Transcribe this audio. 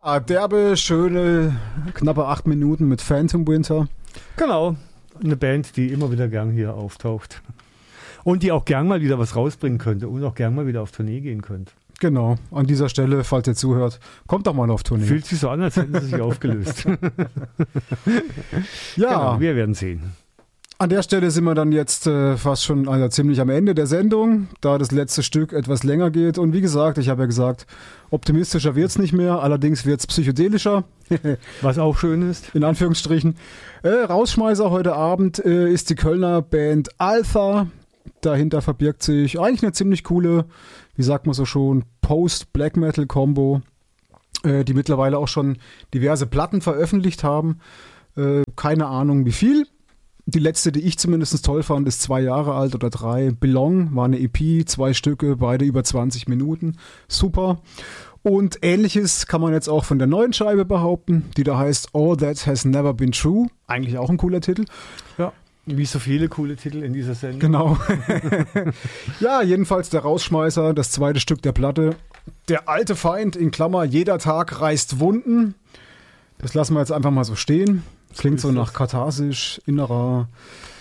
Derbe, schöne, knappe 8 Minuten mit Phantom Winter. Genau, eine Band, die immer wieder gern hier auftaucht. Und die auch gern mal wieder was rausbringen könnte und auch gern mal wieder auf Tournee gehen könnte. Genau, an dieser Stelle, falls ihr zuhört, kommt doch mal auf Tournee. Fühlt sich so an, als hätten sie sich aufgelöst. Ja, genau, wir werden sehen. An der Stelle sind wir dann jetzt fast schon ziemlich am Ende der Sendung, da das letzte Stück etwas länger geht. Und wie gesagt, ich habe ja gesagt, optimistischer wird es nicht mehr, allerdings wird es psychedelischer. Was auch schön ist. In Anführungsstrichen. Rausschmeißer heute Abend ist die Kölner Band Alpha. Dahinter verbirgt sich eigentlich eine ziemlich coole, wie sagt man so schon, Post-Black-Metal-Kombo, die mittlerweile auch schon diverse Platten veröffentlicht haben. Keine Ahnung wie viel. Die letzte, die ich zumindest toll fand, ist 2 Jahre alt oder 3. Belong war eine EP, 2 Stücke, beide über 20 Minuten. Super. Und Ähnliches kann man jetzt auch von der neuen Scheibe behaupten, die da heißt All That Has Never Been True. Eigentlich auch ein cooler Titel. Ja, wie so viele coole Titel in dieser Sendung. Genau. Ja, jedenfalls der Rausschmeißer, das zweite Stück der Platte. Der alte Feind, in Klammer, jeder Tag reißt Wunden. Das lassen wir jetzt einfach mal so stehen. Klingt so nach katharsisch, innerer